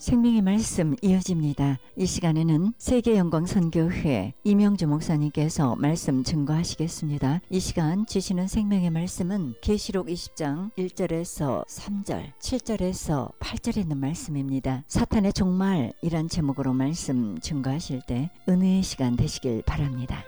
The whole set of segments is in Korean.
생명의 말씀 이어집니다. 이 시간에는 세계영광선교회 이명주 목사님께서 말씀 증거하시겠습니다. 이 시간 주시는 생명의 말씀은 계시록 20장 1절에서 3절, 7절에서 8절에 있는 말씀입니다. 사탄의 종말이란 제목으로 말씀 증거하실 때 은혜의 시간 되시길 바랍니다.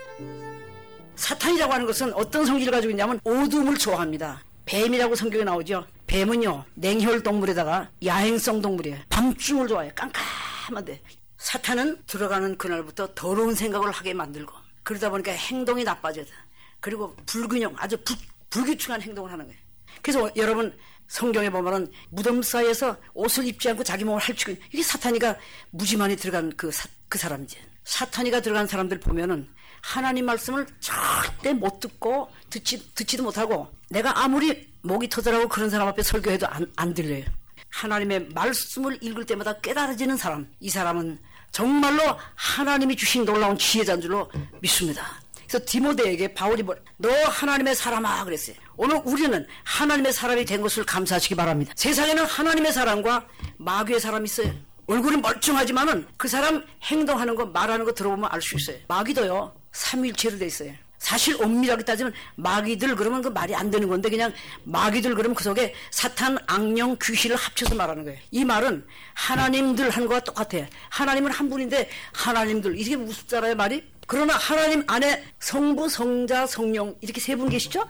사탄이라고 하는 것은 어떤 성질을 가지고 있냐면 어둠을 좋아합니다. 뱀이라고 성경에 나오죠. 뱀은요, 냉혈 동물에다가 야행성 동물이에요. 밤중을 좋아해요. 깜깜한데. 사탄은 들어가는 그날부터 더러운 생각을 하게 만들고, 그러다 보니까 행동이 나빠져요. 그리고 불균형, 아주 불규칙한 행동을 하는 거예요. 그래서 여러분 성경에 보면은 무덤 사이에서 옷을 입지 않고 자기 몸을 핥히고, 이게 사탄이가 무지만이 들어간 그 사람이지. 사탄이가 들어간 사람들 보면은 하나님 말씀을 절대 못 듣고 듣지도 못하고, 내가 아무리 목이 터져라고 그런 사람 앞에 설교해도 안 들려요. 하나님의 말씀을 읽을 때마다 깨달아지는 사람, 이 사람은 정말로 하나님이 주신 놀라운 지혜자인 줄로 믿습니다. 그래서 디모데에게 바울이 너 하나님의 사람아 그랬어요. 오늘 우리는 하나님의 사람이 된 것을 감사하시기 바랍니다. 세상에는 하나님의 사람과 마귀의 사람이 있어요. 얼굴은 멀쩡하지만은 그 사람 행동하는 거, 말하는 거 들어보면 알 수 있어요. 마귀도요, 삼위일체로 돼 있어요. 사실 엄밀하게 따지면 마귀들 그러면 그 말이 안 되는 건데, 그냥 마귀들 그러면 그 속에 사탄, 악령, 귀신을 합쳐서 말하는 거예요. 이 말은 하나님들 하는 거와 똑같아요. 하나님은 한 분인데 하나님들, 이게 우습잖아요 말이. 그러나 하나님 안에 성부, 성자, 성령 이렇게 세 분 계시죠?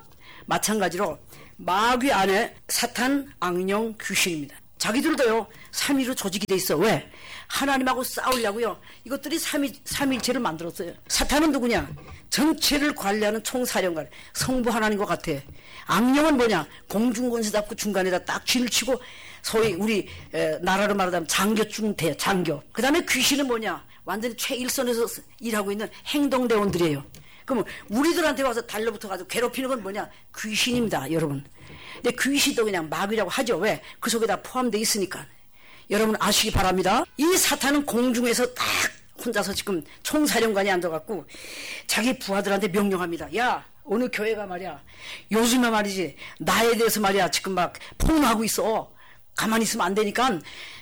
마찬가지로 마귀 안에 사탄, 악령, 귀신입니다. 자기들도요, 삼위로 조직이 돼 있어. 왜? 하나님하고 싸우려고요. 이것들이 삼위일체를 만들었어요. 사탄은 누구냐? 전체를 관리하는 총사령관, 성부 하나님과 같아. 악령은 뭐냐? 공중권세 잡고 중간에다 딱 쥐를 치고, 소위 우리 나라로 말하자면 장교쯤 돼요. 장교. 그 다음에 귀신은 뭐냐? 완전히 최일선에서 일하고 있는 행동대원들이에요. 그러면 우리들한테 와서 달려붙어가지고 괴롭히는 건 뭐냐? 귀신입니다, 여러분. 근데 귀신도 그냥 마귀라고 하죠. 왜? 그 속에 다 포함되어 있으니까. 여러분 아시기 바랍니다. 이 사탄은 공중에서 딱 혼자서 지금 총사령관이 앉아갖고 자기 부하들한테 명령합니다. 야, 어느 교회가 말이야, 요즘에 말이지 나에 대해서 말이야 지금 막 폭로하고 있어. 가만히 있으면 안 되니까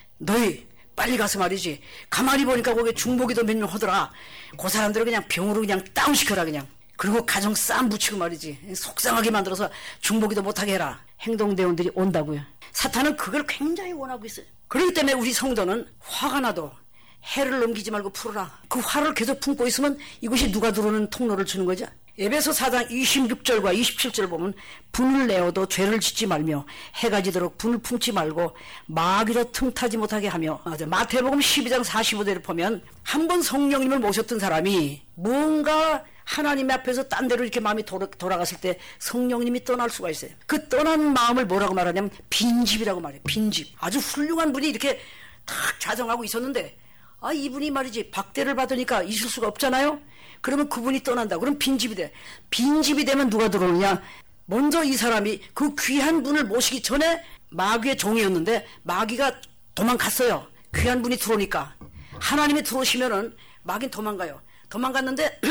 너희 빨리 가서 말이지, 가만히 보니까 거기 중보기도 몇 명 하더라. 그 사람들을 그냥 병으로 그냥 다운시켜라 그냥. 그리고 가정 쌈 붙이고 말이지, 속상하게 만들어서 중보기도 못하게 해라. 행동대원들이 온다고요. 사탄은 그걸 굉장히 원하고 있어요. 그렇기 때문에 우리 성도는 화가 나도 해를 넘기지 말고 풀어라. 그 화를 계속 품고 있으면 이것이 누가 들어오는 통로를 주는 거죠. 에베소 4장 26절과 27절 보면 분을 내어도 죄를 짓지 말며 해가 지도록 분을 품지 말고 마귀로 틈타지 못하게 하며, 마태복음 12장 45절을 보면 한 번 성령님을 모셨던 사람이 뭔가 하나님 앞에서 딴 데로 이렇게 마음이 돌아갔을 때 성령님이 떠날 수가 있어요. 그 떠난 마음을 뭐라고 말하냐면 빈집이라고 말해요. 빈집. 아주 훌륭한 분이 이렇게 탁 좌정하고 있었는데, 이분이 말이지 박대를 받으니까 있을 수가 없잖아요. 그러면 그분이 떠난다. 그럼 빈집이 돼. 빈집이 되면 누가 들어오느냐? 먼저 이 사람이 그 귀한 분을 모시기 전에 마귀의 종이었는데 마귀가 도망갔어요. 귀한 분이 들어오니까. 하나님이 들어오시면은 마귀는 도망가요. 도망갔는데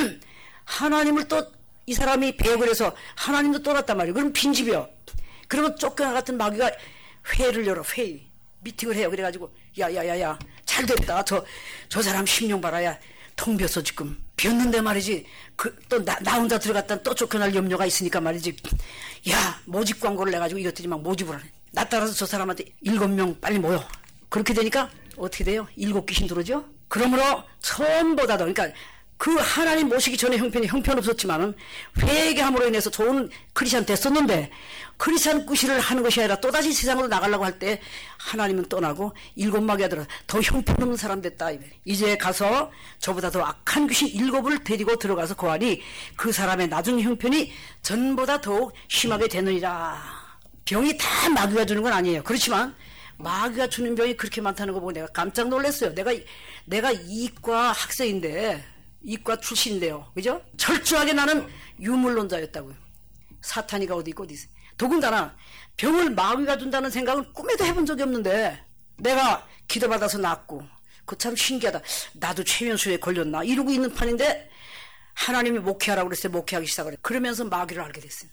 하나님을 또 이 사람이 배역을 해서 하나님도 떠났단 말이에요. 그럼 빈집이요. 그러면 쫓겨나갔던 마귀가 회의를 열어. 회의. 미팅을 해요. 그래가지고 야야야야, 잘 됐다. 저 사람 심령 봐라. 야, 텅 비었어 지금. 비었는데 말이지, 또 나 혼자 들어갔다 또 쫓겨날 염려가 있으니까 말이지, 야, 모집 광고를 내가지고 이것들이 막 모집을 하네. 나 따라서 저 사람한테 7명 빨리 모여. 그렇게 되니까 어떻게 돼요? 7귀신 들어오죠? 그러므로 처음보다도, 그러니까 그 하나님 모시기 전에 형편없었지만은 회개함으로 인해서 좋은 크리스찬 됐었는데, 크리스찬 구실을 하는 것이 아니라 또다시 세상으로 나가려고 할 때 하나님은 떠나고 7마귀가 들어 더 형편없는 사람 됐다. 이제 가서 저보다 더 악한 귀신 7을 데리고 들어가서 거하니 그 사람의 나중 형편이 전보다 더욱 심하게 되느니라. 병이 다 마귀가 주는 건 아니에요. 그렇지만 마귀가 주는 병이 그렇게 많다는 거 보고 내가 깜짝 놀랐어요. 내가 이과 학생인데, 이과 출신인데요. 그죠? 철저하게 나는 유물론자였다고요. 사탄이가 어디 있고 어디 있어요. 더군다나 병을 마귀가 준다는 생각은 꿈에도 해본 적이 없는데, 내가 기도받아서 낫고, 그 참 신기하다. 나도 최면수에 걸렸나? 이러고 있는 판인데 하나님이 목회하라고 그랬어요. 목회하기 시작을 해. 그러면서 마귀를 알게 됐어요.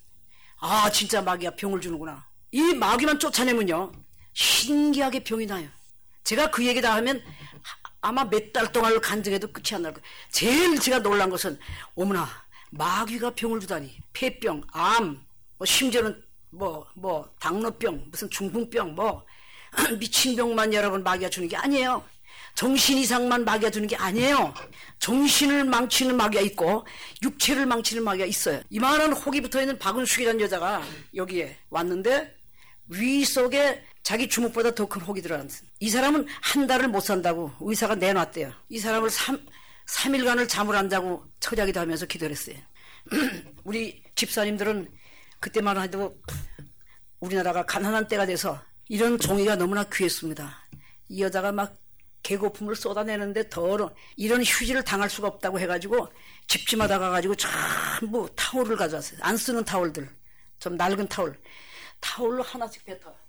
진짜 마귀가 병을 주는구나. 이 마귀만 쫓아내면요, 신기하게 병이 나요. 제가 그 얘기 다 하면 아마 몇 달 동안을 간증해도 끝이 안 날 거예요. 제일 제가 놀란 것은 어머나 마귀가 병을 주다니. 폐병, 암, 뭐 심지어는 당뇨병, 무슨 중풍병, 미친 병만 여러분 마귀가 주는 게 아니에요. 정신 이상만 마귀가 주는 게 아니에요. 정신을 망치는 마귀가 있고 육체를 망치는 마귀가 있어요. 이만한 혹이 붙어있는 박은숙이라는 여자가 여기에 왔는데 위 속에 자기 주먹보다 더 큰 혹이 들어갔어요. 이 사람은 한 달을 못 산다고 의사가 내놨대요. 이 사람을 3일간을 잠을 안 자고 철야기도 하면서 기도를 했어요. 우리 집사님들은 그때만 해도 우리나라가 가난한 때가 돼서 이런 종이가 너무나 귀했습니다. 이 여자가 막 개고품을 쏟아내는데 이런 휴지를 당할 수가 없다고 해가지고 집집마다 가가지고 전부 타올을 가져왔어요. 안 쓰는 타올들, 좀 낡은 타올로 하나씩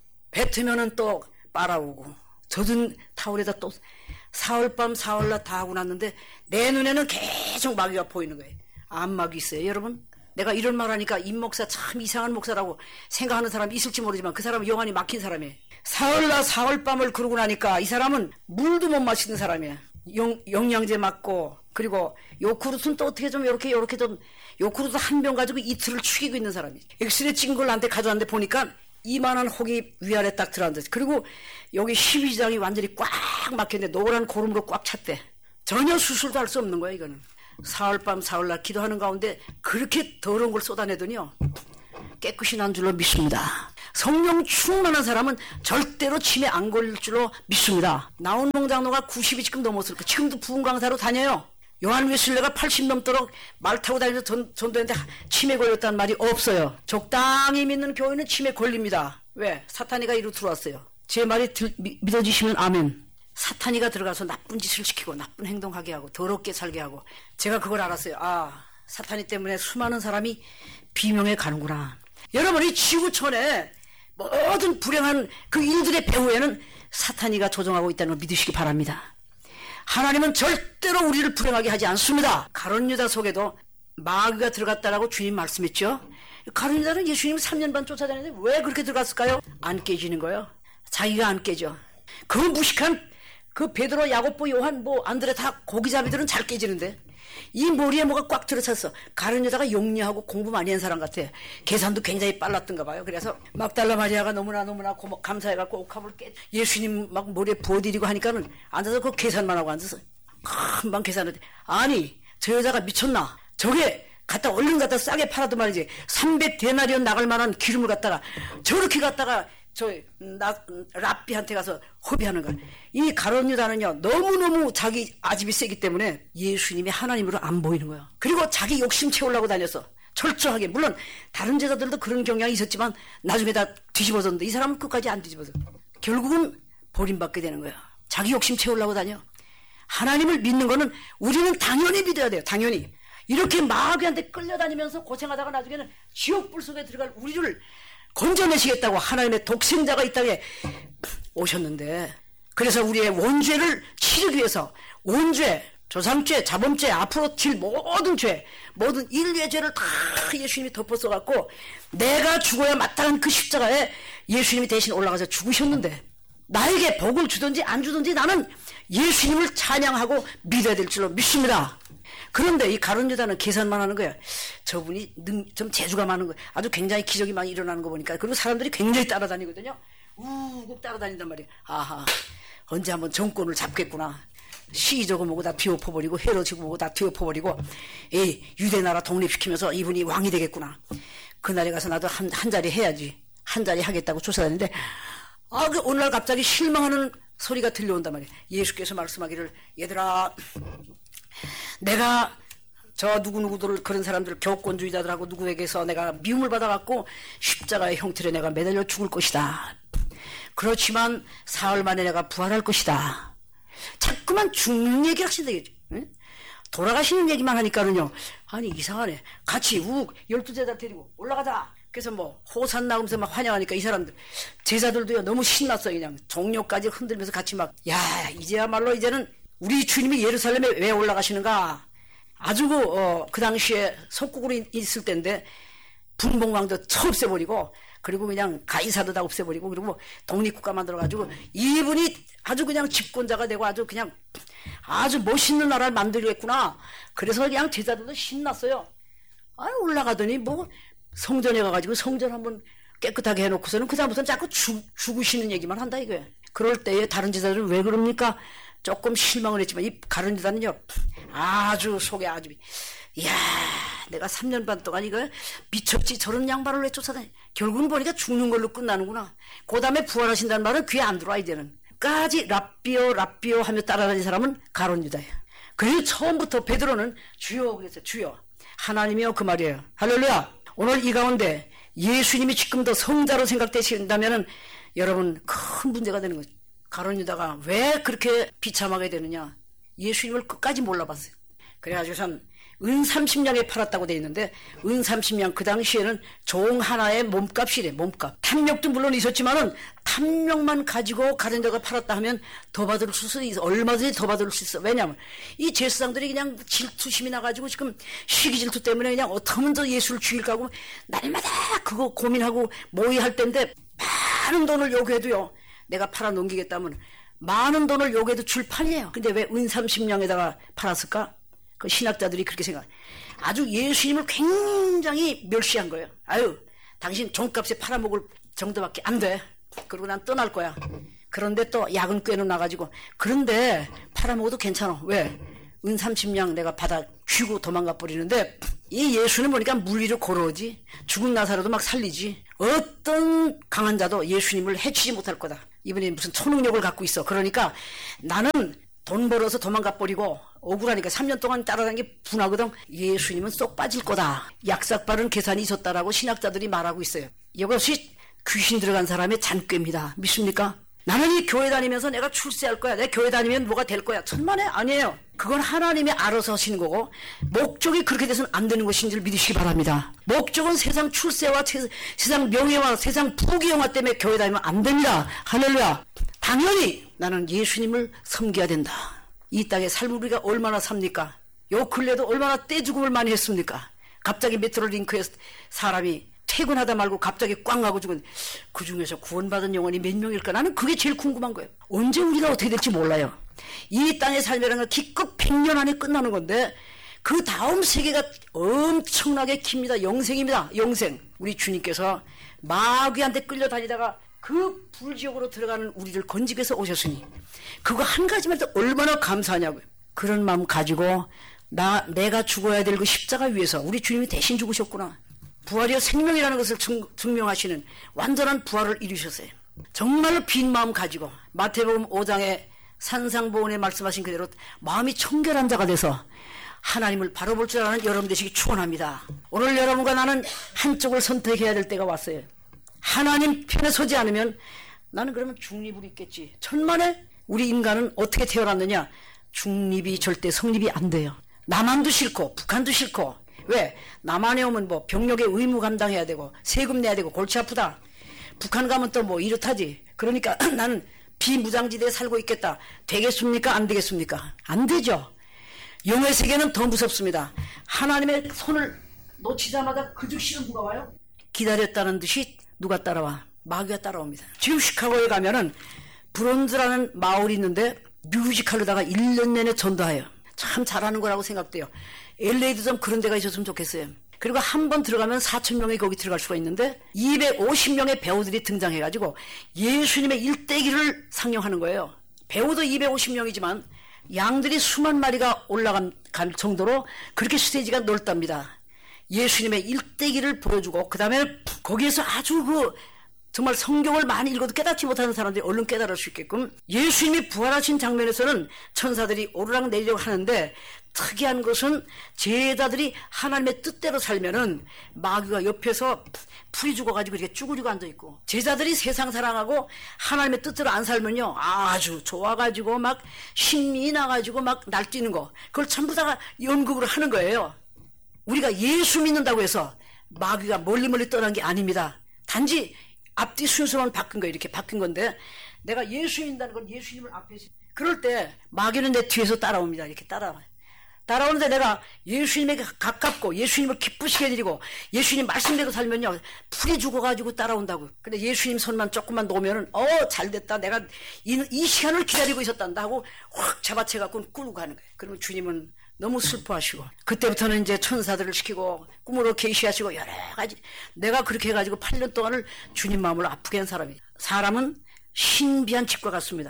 뱉으면은 또 빨아오고 젖은 타올에다 또 사흘밤 사흘낮 다 하고 났는데 내 눈에는 계속 마귀가 보이는 거예요. 암마귀 있어요. 여러분 내가 이런 말 하니까 임 목사 참 이상한 목사라고 생각하는 사람이 있을지 모르지만 그 사람은 영안이 막힌 사람이에요. 사흘날 사흘밤을 그러고 나니까 이 사람은 물도 못 마시는 사람이에요. 영양제 맞고 그리고 요구르트는 또 어떻게 좀 요렇게 좀 요구르트 한 병 가지고 이틀을 죽이고 있는 사람이에요. 엑스레이 찍은 걸 나한테 가져왔는데 보니까 이만한 혹이 위아래 딱 들어앉았어요. 그리고 여기 십이지장이 완전히 꽉 막혔는데 노란 고름으로 꽉 찼대. 전혀 수술도 할 수 없는 거야 이거는. 사흘밤 사흘날 기도하는 가운데 그렇게 더러운 걸 쏟아내더니요 깨끗이 난 줄로 믿습니다. 성령 충만한 사람은 절대로 치매 안 걸릴 줄로 믿습니다. 나온봉 장로가 90이 지금 넘었을 거예요. 지금도 부흥 강사로 다녀요. 요한 웨슬레가 80 넘도록 말 타고 다니면서 전도했는데 치매 걸렸다는 말이 없어요. 적당히 믿는 교회는 치매 걸립니다. 왜? 사탄이가 이리로 들어왔어요. 제 말이 믿어지시면 아멘. 사탄이가 들어가서 나쁜 짓을 시키고 나쁜 행동하게 하고 더럽게 살게 하고 제가 그걸 알았어요. 아, 사탄이 때문에 수많은 사람이 비명에 가는구나. 여러분 이 지구촌에 모든 불행한 그 일들의 배후에는 사탄이가 조종하고 있다는 걸 믿으시기 바랍니다. 하나님은 절대로 우리를 불행하게 하지 않습니다. 가룟 유다 속에도 마귀가 들어갔다라고 주님 말씀했죠. 가룟 유다는 예수님을 3년 반 쫓아다녔는데 왜 그렇게 들어갔을까요? 안 깨지는 거예요. 자기가 안 깨져. 그 무식한 그 베드로, 야고보, 요한, 안드레 다 고기잡이들은 잘 깨지는데 이 머리에 뭐가 꽉 들어찼어. 가룟 유다가 용리하고 공부 많이 한 사람 같아. 계산도 굉장히 빨랐던가 봐요. 그래서 막달라 마리아가 너무나 감사해갖고 옥합을 예수님 막 머리에 부어드리고 하니까는 앉아서 그 계산만 하고 앉아서 금방 계산을 아니 저 여자가 미쳤나. 저게 얼른 갖다 싸게 팔아도 말이지 300데나리온 나갈 만한 기름을 갖다가 저렇게 갖다가 랍비한테 가서 허비하는 거야. 이 가룟 유다는요 너무너무 자기 아집이 세기 때문에 예수님이 하나님으로 안 보이는 거야. 그리고 자기 욕심 채우려고 다녔어. 철저하게. 물론 다른 제자들도 그런 경향이 있었지만 나중에 다 뒤집어졌는데 이 사람은 끝까지 안 뒤집어져. 결국은 버림받게 되는 거야. 자기 욕심 채우려고 다녀. 하나님을 믿는 거는 우리는 당연히 믿어야 돼요. 당연히. 이렇게 마귀한테 끌려다니면서 고생하다가 나중에는 지옥불 속에 들어갈 우리를 건져내시겠다고 하나님의 독생자가 이 땅에 오셨는데 그래서 우리의 원죄를 치르기 위해서 원죄, 조상죄, 자범죄, 앞으로 질 모든 죄, 모든 인류의 죄를 다 예수님이 덮어써갖고 내가 죽어야 마땅한 그 십자가에 예수님이 대신 올라가서 죽으셨는데 나에게 복을 주든지 안 주든지 나는 예수님을 찬양하고 믿어야 될 줄로 믿습니다. 그런데 이 가룟 유다는 계산만 하는 거야. 저분이 좀 재주가 많은 거야. 아주 굉장히 기적이 많이 일어나는 거 보니까. 그리고 사람들이 굉장히 따라다니거든요. 우국 따라다닌단 말이야. 아하, 언제 한번 정권을 잡겠구나. 시기적으로 뭐고 다 뒤엎어버리고 헤로지고 뭐고 다 뒤엎어버리고 이 유대나라 독립시키면서 이분이 왕이 되겠구나. 그날에 가서 나도 한 자리 해야지. 한 자리 하겠다고 쫓아다니는데 그 오늘날 갑자기 실망하는 소리가 들려온단 말이야. 예수께서 말씀하기를 얘들아 내가 저 누구누구들 그런 사람들 교권주의자들하고 누구에게서 내가 미움을 받아갖고 십자가의 형틀에 내가 매달려 죽을 것이다. 그렇지만 사흘 만에 내가 부활할 것이다. 자꾸만 죽는 얘기를 하신다. 응? 돌아가시는 얘기만 하니까는요. 아니 이상하네. 같이 12제자 데리고 올라가자. 그래서 호산 나오면서 막 환영하니까 이 사람들 제자들도요 너무 신났어. 그냥 종료까지 흔들면서 같이 막 야 이제야말로 이제는 우리 주님이 예루살렘에 왜 올라가시는가? 아주 그 당시에 속국으로 있을 때인데 분봉왕도 쳐 없애버리고 그리고 그냥 가이사도 다 없애버리고 그리고 독립국가 만들어가지고 이분이 아주 그냥 집권자가 되고 아주 그냥 아주 멋있는 나라를 만들겠구나. 그래서 그냥 제자들도 신났어요. 올라가더니 뭐 성전에 가가지고 성전 한번 깨끗하게 해놓고서는 그다음부터는 자꾸 죽으시는 얘기만 한다 이거예요. 그럴 때에 다른 제자들은 왜 그럽니까? 조금 실망을 했지만 이 가룟 제자는요 아주 속에 아주 이야 내가 3년 반 동안 이거 미쳤지 저런 양반을 왜 쫓아다니 결국은 보니까 죽는 걸로 끝나는구나. 그 다음에 부활하신다는 말은 귀에 안 들어와 이제는 까지 랍비오 하며 따라다닌 사람은 가룟 유다예요. 그리고 처음부터 베드로는 주여 그랬어요. 주여 하나님이여 그 말이에요. 할렐루야. 오늘 이 가운데 예수님이 지금 더 성자로 생각되신다면 여러분 큰 문제가 되는 거죠. 가룟 유다가 왜 그렇게 비참하게 되느냐. 예수님을 끝까지 몰라봤어요. 그래가지고선 은 30냥에 팔았다고 돼 있는데 은 30냥 그 당시에는 종 하나의 몸값이래. 몸값. 탐욕도 물론 있었지만은 탐욕만 가지고 가룟 유다가 팔았다 하면 더 받을 수 있어. 얼마든지 더 받을 수 있어. 왜냐하면 이 제사장들이 그냥 질투심이 나가지고 지금 시기질투 때문에 그냥 어떻게 하면 더 예수를 죽일까 하고 날마다 그거 고민하고 모의할 때인데 많은 돈을 요구해도요. 내가 팔아 넘기겠다면 많은 돈을 요구해도 줄 판이에요. 근데 왜 은 30냥에다가 팔았을까? 그 신학자들이 그렇게 생각해요. 아주 예수님을 굉장히 멸시한 거예요. 아유, 당신 종값에 팔아먹을 정도밖에 안 돼. 그리고 난 떠날 거야. 그런데 또 야근 꾀는 나가지고 그런데 팔아먹어도 괜찮아. 왜? 은 30냥 내가 받아 쥐고 도망가 버리는데 이 예수는 보니까 물리로 걸어오지. 죽은 나사로도 막 살리지. 어떤 강한 자도 예수님을 해치지 못할 거다. 이분이 무슨 초능력을 갖고 있어. 그러니까 나는 돈 벌어서 도망가 버리고 억울하니까 3년 동안 따라다니는 게 분하거든. 예수님은 쏙 빠질 거다. 약삭빠른 계산이 있었다라고 신학자들이 말하고 있어요. 이것이 귀신 들어간 사람의 잔꾀입니다. 믿습니까? 나는 이 교회 다니면서 내가 출세할 거야. 내 교회 다니면 뭐가 될 거야. 천만에 아니에요. 그건 하나님이 알아서 하시는 거고 목적이 그렇게 돼서는 안 되는 것인 줄 믿으시기 바랍니다. 목적은 세상 출세와 세상 명예와 세상 부귀영화 때문에 교회 다니면 안 됩니다. 할렐루야. 당연히 나는 예수님을 섬겨야 된다. 이 땅에 삶을 우리가 얼마나 삽니까? 요 근래도 얼마나 떼죽음을 많이 했습니까? 갑자기 메트로링크에 사람이 퇴근하다 말고 갑자기 꽝 하고 죽은 그 중에서 구원받은 영혼이 몇 명일까? 나는 그게 제일 궁금한 거예요. 언제 우리가 어떻게 될지 몰라요. 이 땅의 삶이라는 건 기껏 100년 안에 끝나는 건데 그 다음 세계가 엄청나게 깁니다. 영생입니다. 영생. 우리 주님께서 마귀한테 끌려다니다가 그 불지옥으로 들어가는 우리를 건지기 위해서 오셨으니 그거 한 가지만 해도 얼마나 감사하냐고요. 그런 마음 가지고 내가 죽어야 될 그 십자가 위에서 우리 주님이 대신 죽으셨구나. 부활이요 생명이라는 것을 증명하시는 완전한 부활을 이루셨어요. 정말로 빈 마음 가지고 마태복음 5장에 산상보훈에 말씀하신 그대로 마음이 청결한 자가 돼서 하나님을 바라볼 줄 아는 여러분 되시기 축원합니다. 오늘 여러분과 나는 한쪽을 선택해야 될 때가 왔어요. 하나님 편에 서지 않으면 나는 그러면 중립으로 있겠지. 천만에 우리 인간은 어떻게 태어났느냐. 중립이 절대 성립이 안 돼요. 남한도 싫고 북한도 싫고. 왜? 남한에 오면 뭐 병력의 의무 감당해야 되고 세금 내야 되고 골치 아프다. 북한 가면 또 뭐 이렇다지. 그러니까 나는 비무장지대에 살고 있겠다. 되겠습니까? 안 되겠습니까? 안 되죠. 영의 세계는 더 무섭습니다. 하나님의 손을 놓치자마자 그 즉시로 누가 와요? 기다렸다는 듯이 누가 따라와? 마귀가 따라옵니다. 지금 시카고에 가면은 브론즈라는 마을이 있는데 뮤지컬로다가 1년 내내 전도해요. 참 잘하는 거라고 생각돼요. LA도 좀 그런 데가 있었으면 좋겠어요. 그리고 한 번 들어가면 4,000명이 거기 들어갈 수가 있는데 250명의 배우들이 등장해가지고 예수님의 일대기를 상영하는 거예요. 배우도 250명이지만 양들이 수만 마리가 올라갈 정도로 그렇게 스테이지가 넓답니다. 예수님의 일대기를 보여주고 그 다음에 거기에서 아주 정말 성경을 많이 읽어도 깨닫지 못하는 사람들이 얼른 깨달을 수 있게끔 예수님이 부활하신 장면에서는 천사들이 오르락 내리락 하는데 특이한 것은 제자들이 하나님의 뜻대로 살면은 마귀가 옆에서 풀이 죽어가지고 이렇게 쭈그리고 앉아있고 제자들이 세상 사랑하고 하나님의 뜻대로 안 살면요 아주 좋아가지고 막 신미 나가지고 막 날뛰는 거 그걸 전부 다 연극으로 하는 거예요. 우리가 예수 믿는다고 해서 마귀가 멀리 떠난 게 아닙니다. 단지 앞뒤 순서만 바뀐 거예요. 이렇게 바뀐 건데 내가 예수 믿는다는 건 예수님을 앞에 그럴 때 마귀는 내 뒤에서 따라옵니다. 이렇게 따라와요. 따라오는데 내가 예수님에게 가깝고 예수님을 기쁘시게 해드리고 예수님 말씀대로 살면요 풀이 죽어가지고 따라온다고. 근데 예수님 손만 조금만 놓으면은 잘됐다, 내가 이 시간을 기다리고 있었단다 하고 확 잡아채갖고 끌고 가는 거예요. 그러면 주님은 너무 슬퍼하시고 그때부터는 이제 천사들을 시키고 꿈으로 계시하시고 여러 가지. 내가 그렇게 해가지고 8년 동안을 주님 마음을 아프게 한 사람이에요. 사람은 신비한 집과 같습니다.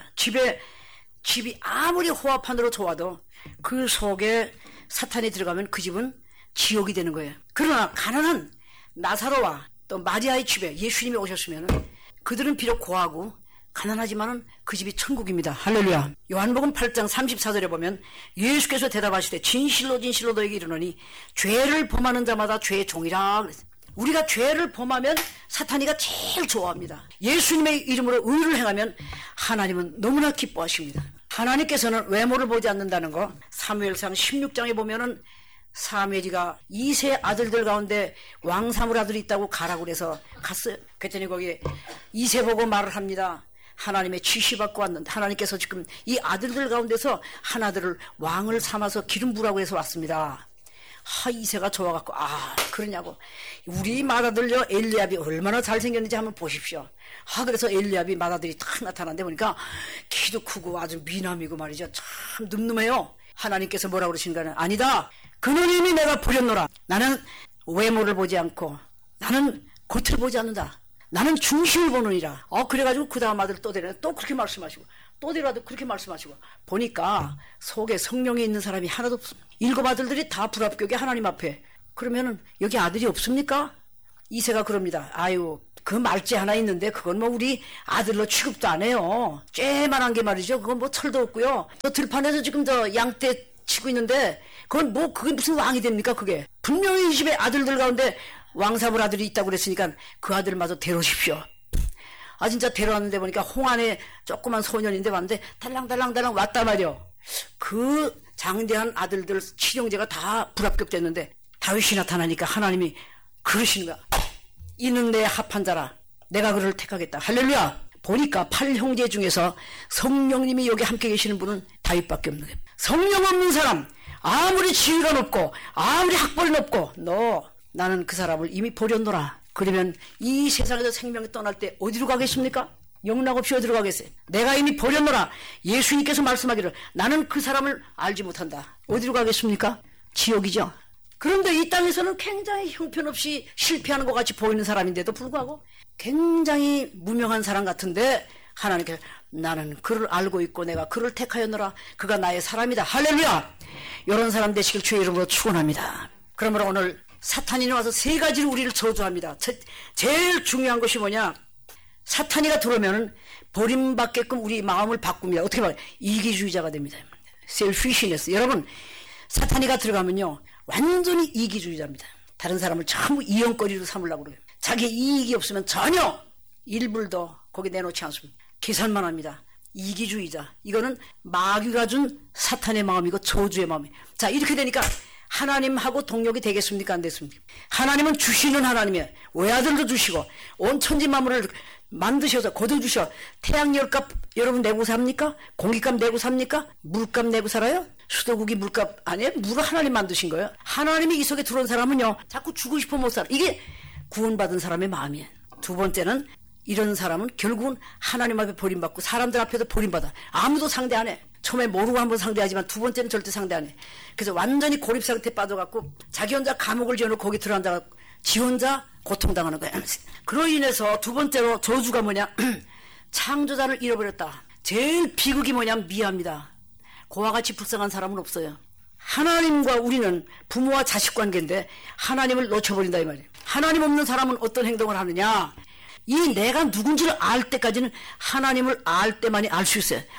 집이 아무리 호화판으로 좋아도 그 속에 사탄이 들어가면 그 집은 지옥이 되는 거예요. 그러나 가난한 나사로와 또 마리아의 집에 예수님이 오셨으면 그들은 비록 고하고 가난하지만은 그 집이 천국입니다. 할렐루야. 요한복음 8장 34절에 보면 예수께서 대답하시되 진실로 진실로 너에게 이르노니 죄를 범하는 자마다 죄의 종이라 그랬어요. 우리가 죄를 범하면 사탄이가 제일 좋아합니다. 예수님의 이름으로 의를 행하면 하나님은 너무나 기뻐하십니다. 하나님께서는 외모를 보지 않는다는 거 사무엘상 16장에 보면은 사무엘이가 2세 아들들 가운데 왕사물 아들이 있다고 가라고 그래서 갔어요. 그랬더니 거기에 2세 보고 말을 합니다. 하나님의 지시받고 왔는데 하나님께서 지금 이 아들들 가운데서 하나들을 왕을 삼아서 기름 부라고 해서 왔습니다. 이세가 좋아갖고 그러냐고. 우리 맏아들요 엘리압이 얼마나 잘생겼는지 한번 보십시오. 그래서 엘리압이 맏아들이 딱 나타났는데 보니까 키도 크고 아주 미남이고 말이죠. 참 늠름해요. 하나님께서 뭐라고 그러신가는 아니다. 그는 이미 내가 버렸노라. 나는 외모를 보지 않고 나는 겉을 보지 않는다. 나는 중심을 보느니라. 그래가지고 그 다음 아들 또 데려 또 그렇게 말씀하시고 또 데려와도 그렇게 말씀하시고 보니까 속에 성령이 있는 사람이 하나도 없습니다. 7 아들들이 다 불합격에 하나님 앞에. 그러면은 여기 아들이 없습니까? 이세가 그럽니다. 그 말째 하나 있는데 그건 뭐 우리 아들로 취급도 안 해요. 쬐만한 게 말이죠. 그건 뭐 철도 없고요. 저 들판에서 지금 저 양떼 치고 있는데 그게 무슨 왕이 됩니까? 그게 분명히 이 집에 아들들 가운데 왕사물 아들이 있다고 그랬으니까 그 아들마저 데려오십시오. 진짜 데려왔는데 보니까 홍안에 조그만 소년인데 왔는데 달랑달랑 왔단 말이요. 그 장대한 아들들 칠형제가 다 불합격됐는데 다윗이 나타나니까 하나님이 그러시는 거야. 이는 내 합한 자라. 내가 그를 택하겠다. 할렐루야. 보니까 8형제 중에서 성령님이 여기 함께 계시는 분은 다윗밖에 없는 거예요. 성령 없는 사람, 아무리 지위가 높고 아무리 학벌이 높고 나는 그 사람을 이미 버렸노라. 그러면 이 세상에서 생명이 떠날 때 어디로 가겠습니까? 영락 없이 어디로 가겠어요? 내가 이미 버렸노라. 예수님께서 말씀하기를 나는 그 사람을 알지 못한다. 어디로 가겠습니까? 지옥이죠. 그런데 이 땅에서는 굉장히 형편없이 실패하는 것 같이 보이는 사람인데도 불구하고 굉장히 무명한 사람 같은데 하나님께서 나는 그를 알고 있고 내가 그를 택하였노라. 그가 나의 사람이다. 할렐루야. 이런 사람 되시길 주의 이름으로 축원합니다. 그러므로 오늘 사탄이 와서 3가지로 우리를 저주합니다. 제일 중요한 것이 뭐냐? 사탄이가 들어오면은 버림받게끔 우리 마음을 바꿉니다. 어떻게 봐요? 이기주의자가 됩니다. 셀피시네스. 여러분, 사탄이가 들어가면요 완전히 이기주의자입니다. 다른 사람을 전부 이용거리로 삼으려고 그래요. 자기 이익이 없으면 전혀 1불도 거기 내놓지 않습니다. 계산만 합니다. 이기주의자. 이거는 마귀가 준 사탄의 마음이고 저주의 마음이에요. 자, 이렇게 되니까 하나님하고 동력이 되겠습니까? 안 됐습니까? 하나님은 주시는 하나님이에요. 외아들도 주시고 온 천지 만물을 만드셔서 거둬주셔. 태양 열값 여러분 내고 삽니까? 공기값 내고 삽니까? 물값 내고 살아요? 수도국이 물값 아니에요? 물을 하나님 만드신 거예요. 하나님이 이 속에 들어온 사람은요 자꾸 주고 싶어 못 살아. 이게 구원받은 사람의 마음이에요. 2번째는 이런 사람은 결국은 하나님 앞에 버림받고 사람들 앞에도 버림받아. 아무도 상대 안 해. 처음에 모르고 한번 상대하지만 2번째는 절대 상대 안 해. 그래서 완전히 고립 상태에 빠져갖고 자기 혼자 감옥을 지어놓고 거기 들어앉아서 지 혼자 고통당하는 거야. 그로 인해서 2번째로 저주가 뭐냐? 창조자를 잃어버렸다. 제일 비극이 뭐냐면 미아입니다. 그와 같이 불쌍한 사람은 없어요. 하나님과 우리는 부모와 자식 관계인데 하나님을 놓쳐버린다 이 말이에요. 하나님 없는 사람은 어떤 행동을 하느냐? 이 내가 누군지를 알 때까지는 하나님을 알 때만이 알 수 있어요.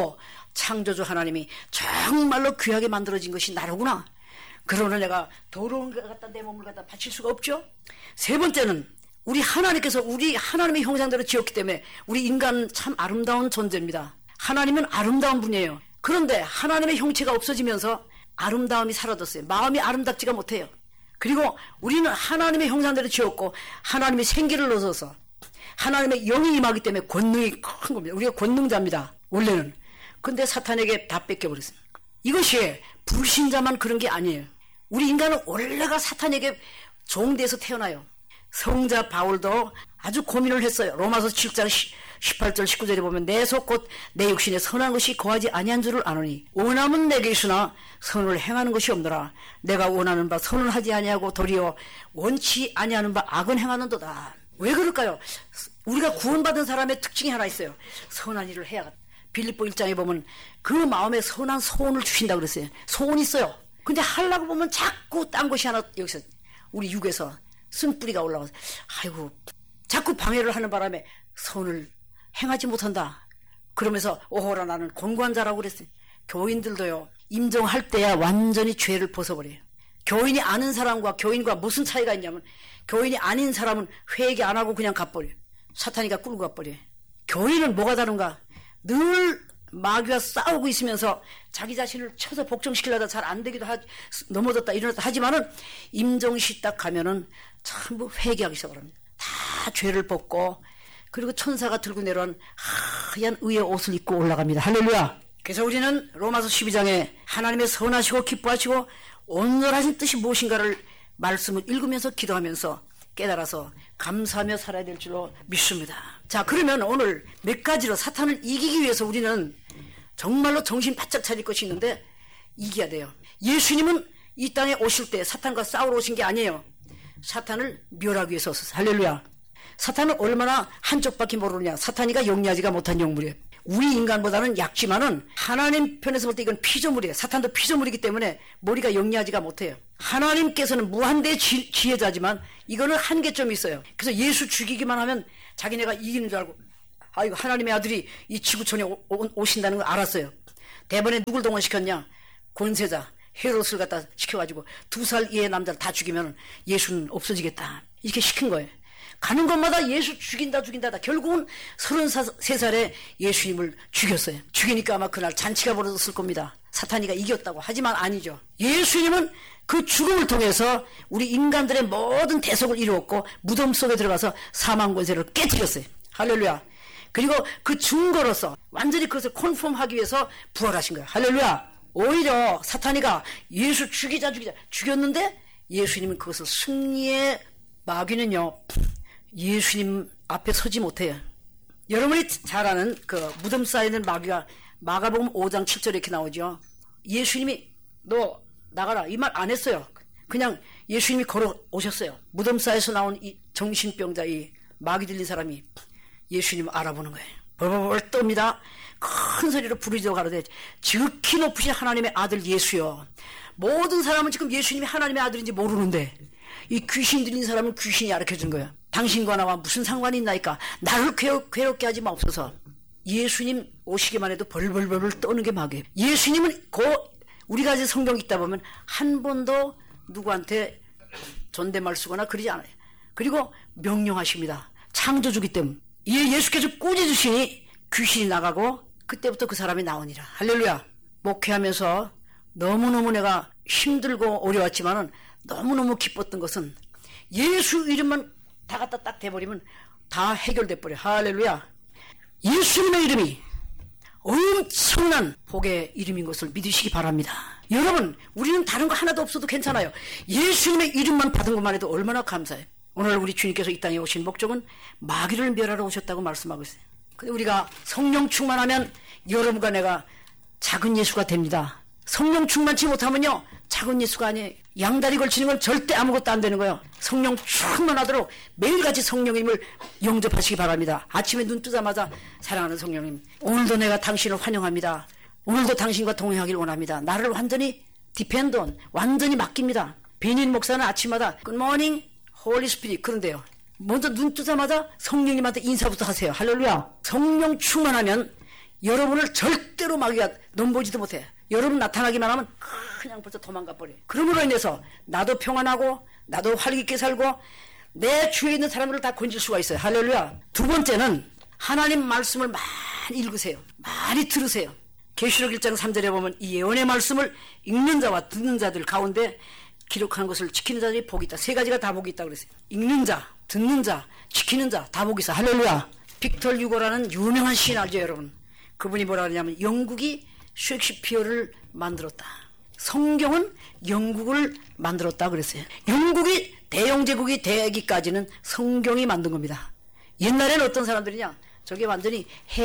창조주 하나님이 정말로 귀하게 만들어진 것이 나로구나. 그러나 내가 더러운 것 갖다 내 몸을 갖다 바칠 수가 없죠. 3번째는 우리 하나님께서 우리 하나님의 형상대로 지었기 때문에 우리 인간은 참 아름다운 존재입니다. 하나님은 아름다운 분이에요. 그런데 하나님의 형체가 없어지면서 아름다움이 사라졌어요. 마음이 아름답지가 못해요. 그리고 우리는 하나님의 형상대로 지었고 하나님의 생기를 넣어서 하나님의 영이 임하기 때문에 권능이 큰 겁니다. 우리가 권능자입니다. 원래는. 근데 사탄에게 다 뺏겨버렸습니다. 이것이 불신자만 그런 게 아니에요. 우리 인간은 원래가 사탄에게 종돼서 태어나요. 성자 바울도 아주 고민을 했어요. 로마서 7장 18절 19절에 보면 내 속 곧 내 육신에 선한 것이 거하지 아니한 줄을 아노니 원함은 내게 있으나 선을 행하는 것이 없노라. 내가 원하는 바 선을 하지 아니하고 도리어 원치 아니하는 바 악은 행하는도다. 왜 그럴까요? 우리가 구원받은 사람의 특징이 하나 있어요. 선한 일을 해야겠다. 빌립보 1장에 보면 그 마음에 선한 소원을 주신다고 그랬어요. 소원이 있어요. 근데 하려고 보면 자꾸 딴 것이 하나 여기서 우리 육에서 쓴뿌리가 올라와서 아이고 자꾸 방해를 하는 바람에 선을 행하지 못한다. 그러면서 오호라 나는 곤고한 자라고 그랬어요. 교인들도요. 임종할 때야 완전히 죄를 벗어버려요. 교인이 아는 사람과 교인과 무슨 차이가 있냐면 교인이 아닌 사람은 회개 안 하고 그냥 가버려요. 사탄이가 끌고 가버려요. 교인은 뭐가 다른가? 늘 마귀와 싸우고 있으면서 자기 자신을 쳐서 복종시키려다 잘 안 되기도 넘어졌다 일어났다 하지만은 임종시 딱 가면은 전부 회개하기 시작합니다. 다 죄를 벗고 그리고 천사가 들고 내려온 하얀 의의 옷을 입고 올라갑니다. 할렐루야. 그래서 우리는 로마서 12장에 하나님의 선하시고 기뻐하시고 온전하신 뜻이 무엇인가를 말씀을 읽으면서 기도하면서 깨달아서 감사하며 살아야 될 줄로 믿습니다. 자, 그러면 오늘 몇 가지로 사탄을 이기기 위해서 우리는 정말로 정신 바짝 차릴 것이 있는데 이겨야 돼요. 예수님은 이 땅에 오실 때 사탄과 싸우러 오신 게 아니에요. 사탄을 멸하기 위해서 오셨어요. 할렐루야. 사탄은 얼마나 한쪽밖에 모르느냐. 사탄이가 영리하지가 못한 영물이에요. 우리 인간보다는 약지만은 하나님 편에서 볼 때 이건 피조물이에요. 사탄도 피조물이기 때문에 머리가 영리하지가 못해요. 하나님께서는 무한대의 지혜자지만 이거는 한계점이 있어요. 그래서 예수 죽이기만 하면 자기네가 이기는 줄 알고 아이고 하나님의 아들이 이 지구촌에 오신다는 걸 알았어요. 대번에 누굴 동원시켰냐? 권세자 헤롯을 갖다 시켜가지고 2살 이하의 남자를 다 죽이면 예수는 없어지겠다 이렇게 시킨 거예요. 가는 곳마다 예수 죽인다 결국은 33살에 예수님을 죽였어요. 죽이니까 아마 그날 잔치가 벌어졌을 겁니다. 사탄이가 이겼다고 하지만 아니죠. 예수님은 그 죽음을 통해서 우리 인간들의 모든 대속을 이루었고 무덤 속에 들어가서 사망 권세를 깨뜨렸어요. 할렐루야. 그리고 그 증거로서 완전히 그것을 컨펌하기 위해서 부활하신 거예요. 할렐루야. 오히려 사탄이가 예수 죽였는데 예수님은 그것을 승리의 마귀는요 예수님 앞에 서지 못해요. 여러분이 잘 아는 그 무덤 쌓여 있는 마귀가 마가복음 5장 7절에 이렇게 나오죠. 예수님이 너 나가라 이 말 안 했어요. 그냥 예수님이 걸어오셨어요. 무덤 쌓여서 나온 이 정신병자 이 마귀 들린 사람이 예수님을 알아보는 거예요. 벌벌 떱니다. 큰 소리로 부르짖어 가로되 지극히 높으신 하나님의 아들 예수여. 모든 사람은 지금 예수님이 하나님의 아들인지 모르는데 이 귀신 들린 사람은 귀신이 가르쳐준 거예요. 당신과 나와 무슨 상관이 있나이까 나를 괴롭게 하지 마옵소서. 예수님 오시기만 해도 벌벌벌 떠는 게 마귀예요. 예수님은 우리가 이제 성경 읽다 보면 한 번도 누구한테 존댓말 쓰거나 그러지 않아요. 그리고 명령하십니다. 창조주기 때문에 예수께서 꾸짖으시니 귀신이 나가고 그때부터 그 사람이 나오니라. 할렐루야. 목회하면서 너무너무 내가 힘들고 어려웠지만은 너무너무 기뻤던 것은 예수 이름만 다 갖다 딱 대버리면 다 해결돼 버려. 할렐루야. 예수님의 이름이 엄청난 복의 이름인 것을 믿으시기 바랍니다. 여러분 우리는 다른 거 하나도 없어도 괜찮아요. 예수님의 이름만 받은 것만 해도 얼마나 감사해요. 오늘 우리 주님께서 이 땅에 오신 목적은 마귀를 멸하러 오셨다고 말씀하고 있어요. 근데 우리가 성령 충만하면 여러분과 내가 작은 예수가 됩니다. 성령 충만치 못하면요 작은 예수가 아니에요. 양다리 걸치는 건 절대 아무것도 안 되는 거예요. 성령 충만하도록 매일같이 성령님을 영접하시기 바랍니다. 아침에 눈 뜨자마자 사랑하는 성령님 오늘도 내가 당신을 환영합니다. 오늘도 당신과 동행하길 원합니다. 나를 완전히 디펜드 온 완전히 맡깁니다. 비닌 목사는 아침마다 굿모닝 홀리 스피릿 그런데요 먼저 눈 뜨자마자 성령님한테 인사부터 하세요. 할렐루야. 성령 충만하면 여러분을 절대로 마귀가 넘보지도 못해. 여러분 나타나기만 하면 그냥 벌써 도망가 버려요. 그러므로 인해서 나도 평안하고 나도 활기있게 살고 내 주위에 있는 사람들을 다 건질 수가 있어요. 할렐루야. 두 번째는 하나님 말씀을 많이 읽으세요. 많이 들으세요. 계시록 1장 3절에 보면 이 예언의 말씀을 읽는 자와 듣는 자들 가운데 기록한 것을 지키는 자들이 복이 있다. 세 가지가 다 복이 있다 그랬어요. 읽는 자, 듣는 자, 지키는 자 다 복이 있어. 할렐루야. 빅터 유고라는 유명한 시인 알죠 여러분. 그분이 뭐라 그러냐면 영국이 셰익스피어를 만들었다. 성경은 영국을 만들었다 그랬어요. 영국이 대영제국이 되기까지는 성경이 만든 겁니다. 옛날에는 어떤 사람들이냐, 저게 완전히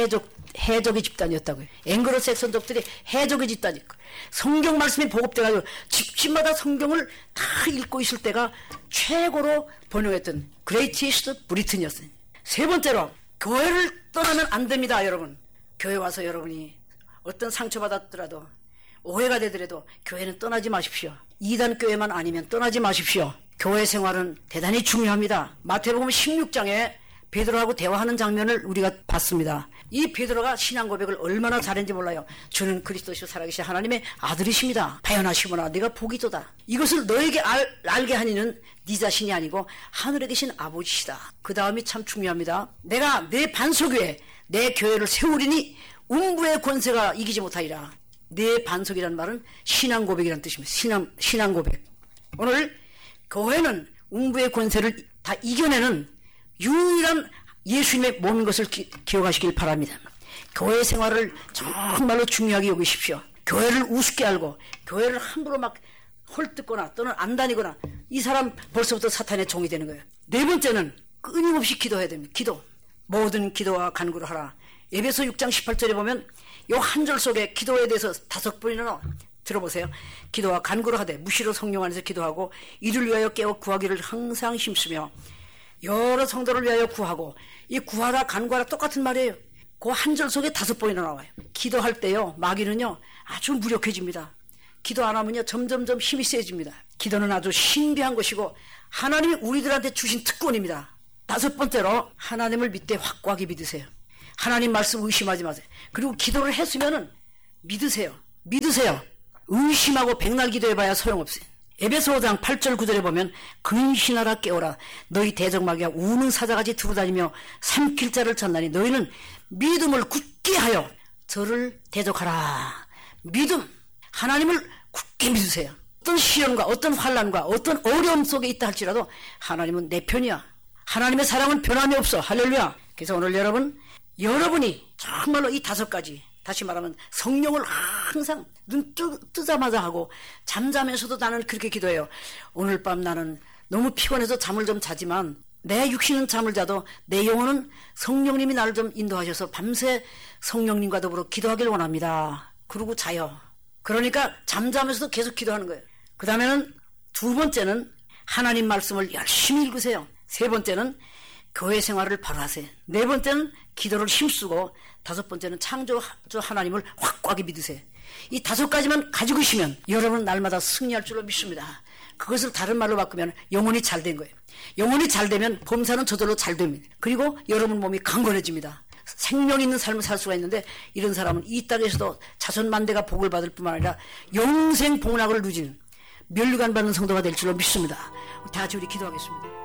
해적의 집단이었다고요. 앵글로색선족들이 해적의 집단이, 성경 말씀이 보급돼가지고 집집마다 성경을 다 읽고 있을 때가 최고로 번영했던 그레이티스트 브리튼이었어요. 세 번째로, 교회를 떠나면 안 됩니다. 여러분, 교회 와서 여러분이 어떤 상처받았더라도 오해가 되더라도 교회는 떠나지 마십시오. 이단 교회만 아니면 떠나지 마십시오. 교회 생활은 대단히 중요합니다. 마태복음 16장에 베드로하고 대화하는 장면을 우리가 봤습니다. 이 베드로가 신앙 고백을 얼마나 잘했는지 몰라요. 주는 그리스도시요 살아계신 하나님의 아들이십니다. 바요나시구나. 내가 복이도다. 이것을 너에게 알게 하니는 네 자신이 아니고 하늘에 계신 아버지시다. 그 다음이 참 중요합니다. 내가 내 반석 위에 내 교회를 세우리니 음부의 권세가 이기지 못하리라. 내 반석이라는 말은 신앙 고백이라는 뜻입니다. 신앙 고백. 오늘 교회는 음부의 권세를 다 이겨내는 유일한 예수님의 몸인 것을 기억하시길 바랍니다. 교회 생활을 정말로 중요하게 여기십시오. 교회를 우습게 알고 교회를 함부로 막 헐뜯거나 또는 안 다니거나, 이 사람 벌써부터 사탄의 종이 되는 거예요. 네 번째는 끊임없이 기도해야 됩니다. 기도. 모든 기도와 간구를 하라. 에베소 6장 18절에 보면 요 한 절 속에 기도에 대해서 5번이나 나와. 들어보세요. 기도와 간구를 하되 무시로 성령 안에서 기도하고 이를 위하여 깨어 구하기를 항상 힘쓰며 여러 성도를 위하여 구하고, 이 구하라 간구하라 똑같은 말이에요. 그 한 절 속에 5번이나 나와요. 기도할 때요, 마귀는요 아주 무력해집니다. 기도 안 하면요 점점점 힘이 세집니다. 기도는 아주 신비한 것이고 하나님이 우리들한테 주신 특권입니다. 5번째로, 하나님을 믿되 확고하게 믿으세요. 하나님 말씀 의심하지 마세요. 그리고 기도를 했으면은 믿으세요. 의심하고 백날 기도해봐야 소용없어요. 에베소 5장 8절 9절에 보면 근신하라 깨어라 너희 대적마귀가 우는 사자같이 두루다니며 삼킬 자를 찾나니 너희는 믿음을 굳게 하여 저를 대적하라. 믿음, 하나님을 굳게 믿으세요. 어떤 시련과 어떤 환난과 어떤 어려움 속에 있다 할지라도 하나님은 내 편이야. 하나님의 사랑은 변함이 없어. 할렐루야. 그래서 오늘 여러분이 정말로 이 5가지, 다시 말하면 성령을 항상 눈 뜨자마자 하고 잠자면서도 나는 그렇게 기도해요. 오늘 밤 나는 너무 피곤해서 잠을 좀 자지만 내 육신은 잠을 자도 내 영혼은 성령님이 나를 좀 인도하셔서 밤새 성령님과 더불어 기도하길 원합니다. 그러고 자요. 그러니까 잠자면서도 계속 기도하는 거예요. 그 다음에는 2번째는 하나님 말씀을 열심히 읽으세요. 3번째는 교회 생활을 바로 하세요. 4번째는 기도를 힘쓰고, 5번째는 창조주 하나님을 확고하게 믿으세요. 이 5가지만 가지고 있으면 여러분은 날마다 승리할 줄로 믿습니다. 그것을 다른 말로 바꾸면 영혼이 잘 된 거예요. 영혼이 잘 되면 범사는 저절로 잘 됩니다. 그리고 여러분 몸이 강건해집니다. 생명 있는 삶을 살 수가 있는데, 이런 사람은 이 땅에서도 자손만대가 복을 받을 뿐만 아니라 영생 복락을 누리는 멸류관 받는 성도가 될 줄로 믿습니다. 다 같이 우리 기도하겠습니다.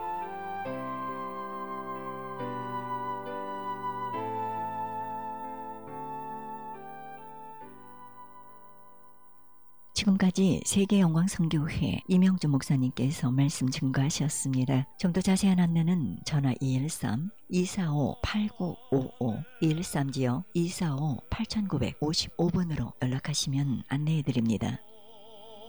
지금까지 세계영광선교회 이명주 목사님께서 말씀 증거하셨습니다. 좀 더 자세한 안내는 전화 213-245-8955 213-245-8955번으로 연락하시면 안내해드립니다.